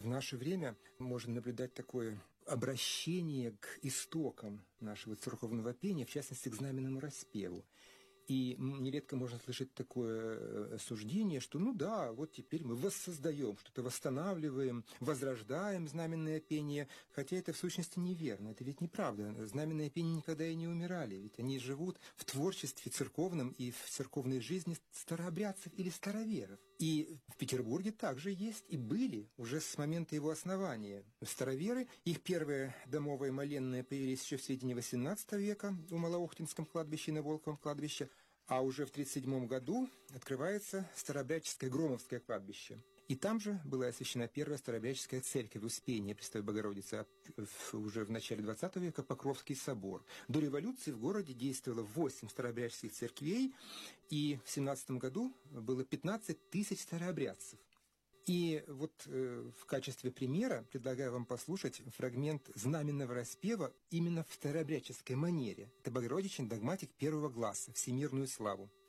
наше время можно наблюдать такое обращение к истокам нашего церковного пения, в частности, к знаменному распеву. И нередко можно слышать такое суждение, что ну да, вот теперь мы воссоздаем, что-то восстанавливаем, возрождаем знаменное пение, хотя это в сущности неверно, это ведь неправда. Знаменное пение никогда и не умирали, ведь они живут в творчестве церковном и в церковной жизни старообрядцев или староверов. И в Петербурге также есть и были уже с момента его основания. Староверы, их первое домовое моленное появились еще в середине XVIII века у Малоохтинском кладбище и на Волковом кладбище, а уже в 1937 году открывается Старообрядческое Громовское кладбище. И там же была освящена первая Старообрядческая церковь Успения Пресвятой Богородицы, уже в начале XX века Покровский собор. До революции в городе действовало 8 старообрядческих церквей, и в 1917 году было 15 тысяч старообрядцев. И вот в качестве примера предлагаю вам послушать фрагмент знаменного распева именно в старообрядческой манере. Это Богородичный догматик первого гласа «Всемирную славу».